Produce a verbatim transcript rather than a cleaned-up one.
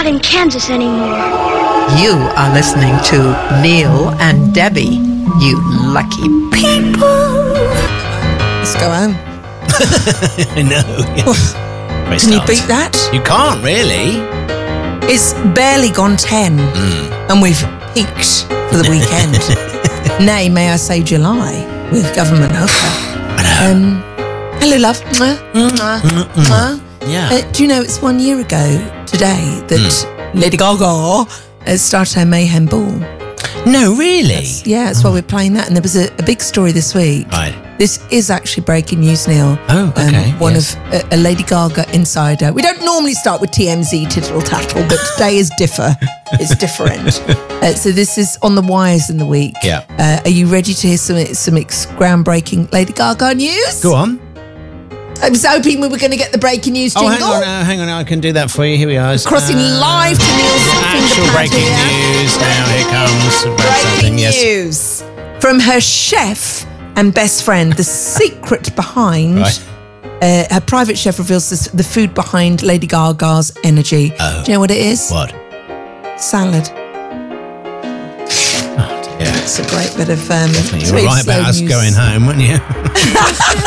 not in Kansas anymore. You are listening to Neil and Debbie, you lucky people. Let's go home. I know. Yes. Great Can you start. beat that? You can't really. It's barely gone ten, Mm. and we've peaked for the weekend. Nay, may I say July, with Government Hooker. I know. Um, hello, love. Mwah, mwah, mwah. Yeah. Uh, do you know it's one year ago today that Lady Gaga uh, started her Mayhem Ball? No, really? Yeah, that's why we're playing that. And there was a, a big story this week. Right. This is actually breaking news, Neil. Oh, okay, Um, one yes. of uh, a Lady Gaga insider. We don't normally start with T M Z tittle tattle, but today is differ. It's different. Uh, so this is on the wires in the week. Yeah. Uh, are you ready to hear some some ex- groundbreaking Lady Gaga news? Go on. I was hoping we were going to get the breaking news Oh, jingle. hang on, uh, hang on. I can do that for you. Here we are. Crossing Uh, live to Neil's Actual finger pad breaking here. news. Now here comes about Breaking something. Yes. news from her chef and best friend. The secret behind Right. uh, her private chef reveals this, the food behind Lady Gaga's energy. Oh. Do you know what it is? What? Salad. Oh, dear. It's a great bit of um, You it's were very right slow about us news. going home, weren't you?